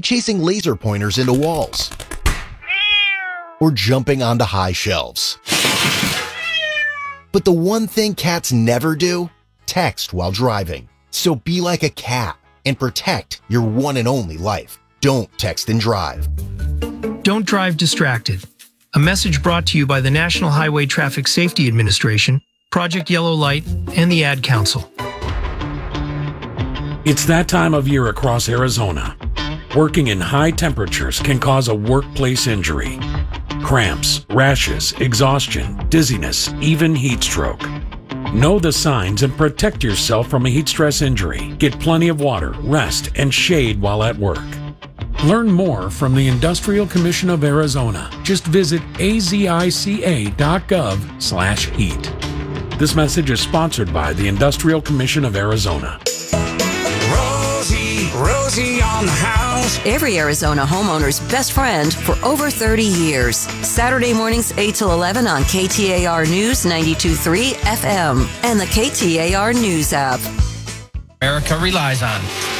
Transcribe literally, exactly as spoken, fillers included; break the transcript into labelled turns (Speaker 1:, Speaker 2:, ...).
Speaker 1: chasing laser pointers into walls, or jumping onto high shelves. But the one thing cats never do? Text while driving. So be like a cat and protect your one and only life. Don't text and drive.
Speaker 2: Don't drive distracted. A message brought to you by the National Highway Traffic Safety Administration, Project Yellow Light, and the Ad Council.
Speaker 3: It's that time of year across Arizona. Working in high temperatures can cause a workplace injury. Cramps, rashes, exhaustion, dizziness, even heat stroke. Know the signs and protect yourself from a heat stress injury. Get plenty of water, rest, and shade while at work. Learn more from the Industrial Commission of Arizona. Just visit azica.gov slash heat. This message is sponsored by the Industrial Commission of Arizona.
Speaker 4: Rosie, Rosie on the house.
Speaker 5: Every Arizona homeowner's best friend for over thirty years. Saturday mornings eight till eleven on K T A R News ninety-two point three F M and the K T A R News app.
Speaker 6: America relies on.